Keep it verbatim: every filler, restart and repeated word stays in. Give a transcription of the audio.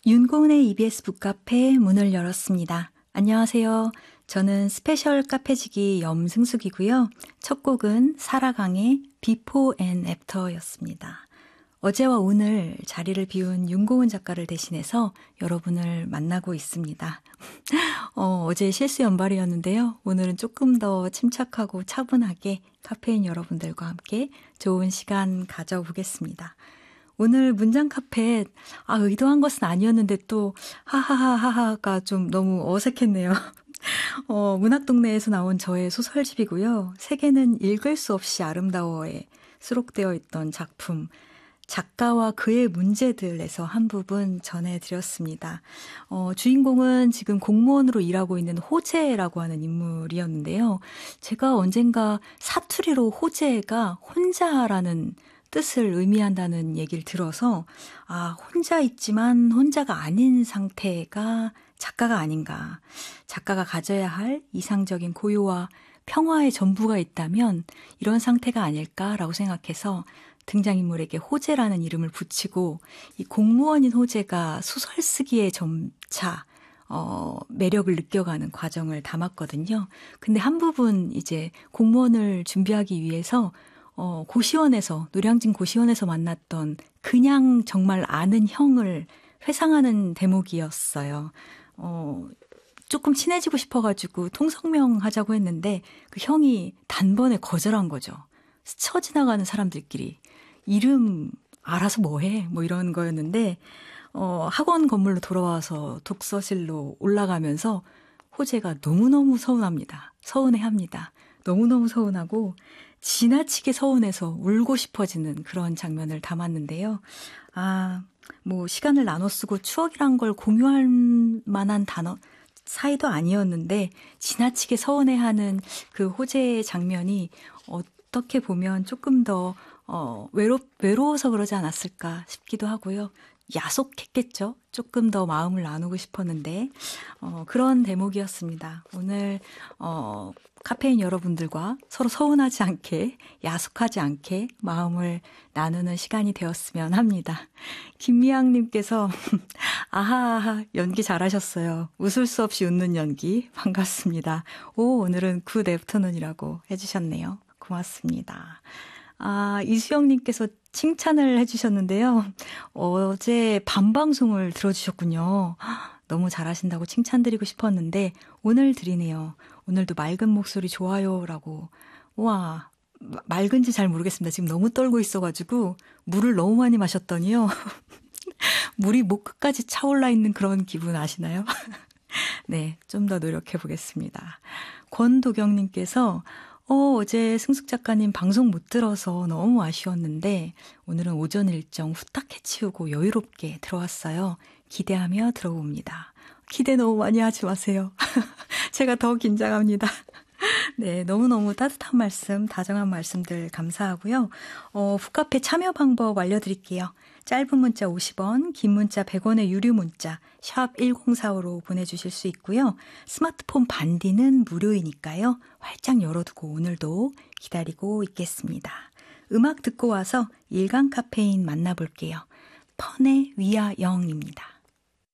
윤고은의 이비에스 북카페 문을 열었습니다. 안녕하세요. 저는 스페셜 카페지기 염승숙이고요. 첫 곡은 사라강의 Before and After였습니다. 어제와 오늘 자리를 비운 윤고은 작가를 대신해서 여러분을 만나고 있습니다. 어, 어제 실수 연발이었는데요. 오늘은 조금 더 침착하고 차분하게 카페인 여러분들과 함께 좋은 시간 가져보겠습니다. 오늘 문장 카페, 아, 의도한 것은 아니었는데 또, 하하하하가 좀 너무 어색했네요. 어, 문학동네에서 나온 저의 소설집이고요. 세계는 읽을 수 없이 아름다워에 수록되어 있던 작품, 작가와 그의 문제들에서 한 부분 전해드렸습니다. 어, 주인공은 지금 공무원으로 일하고 있는 호재라고 하는 인물이었는데요. 제가 언젠가 사투리로 호재가 혼자라는 뜻을 의미한다는 얘기를 들어서 아, 혼자 있지만 혼자가 아닌 상태가 작가가 아닌가. 작가가 가져야 할 이상적인 고요와 평화의 전부가 있다면 이런 상태가 아닐까라고 생각해서 등장인물에게 호재라는 이름을 붙이고 이 공무원인 호재가 소설 쓰기에 점차 어, 매력을 느껴가는 과정을 담았거든요. 근데 한 부분 이제 공무원을 준비하기 위해서 어, 고시원에서, 노량진 고시원에서 만났던 그냥 정말 아는 형을 회상하는 대목이었어요. 어, 조금 친해지고 싶어가지고 통성명 하자고 했는데 그 형이 단번에 거절한 거죠. 스쳐 지나가는 사람들끼리 이름 알아서 뭐해? 뭐 이런 거였는데 어, 학원 건물로 돌아와서 독서실로 올라가면서 호재가 너무너무 서운합니다. 서운해합니다. 너무너무 서운하고 지나치게 서운해서 울고 싶어지는 그런 장면을 담았는데요. 아, 뭐 시간을 나눠 쓰고 추억이란 걸 공유할 만한 단어 사이도 아니었는데 지나치게 서운해하는 그 호재의 장면이 어떻게 보면 조금 더 어, 외로, 외로워서 그러지 않았을까 싶기도 하고요. 야속했겠죠. 조금 더 마음을 나누고 싶었는데 어, 그런 대목이었습니다. 오늘 어, 카페인 여러분들과 서로 서운하지 않게 야속하지 않게 마음을 나누는 시간이 되었으면 합니다. 김미향님께서 아하아하 연기 잘하셨어요. 웃을 수 없이 웃는 연기 반갑습니다. 오 오늘은 굿 애프터눈이라고 해주셨네요. 고맙습니다. 아, 이수영님께서 칭찬을 해주셨는데요. 어제 밤방송을 들어주셨군요. 너무 잘하신다고 칭찬드리고 싶었는데 오늘 드리네요. 오늘도 맑은 목소리 좋아요라고. 와, 맑은지 잘 모르겠습니다. 지금 너무 떨고 있어가지고 물을 너무 많이 마셨더니요. 물이 목 끝까지 차올라 있는 그런 기분 아시나요? 네, 좀 더 노력해 보겠습니다. 권도경님께서 어, 어제 승숙 작가님 방송 못 들어서 너무 아쉬웠는데 오늘은 오전 일정 후딱 해치우고 여유롭게 들어왔어요. 기대하며 들어봅니다. 기대 너무 많이 하지 마세요. 제가 더 긴장합니다. 네, 너무너무 따뜻한 말씀, 다정한 말씀들 감사하고요. 어, 북카페 참여 방법 알려드릴게요. 짧은 문자 오십 원, 긴 문자 백 원의 유료 문자 샵 일공사오로 보내주실 수 있고요. 스마트폰 반디는 무료이니까요. 활짝 열어두고 오늘도 기다리고 있겠습니다. 음악 듣고 와서 일간 카페인 만나볼게요. 펀의 위아영입니다.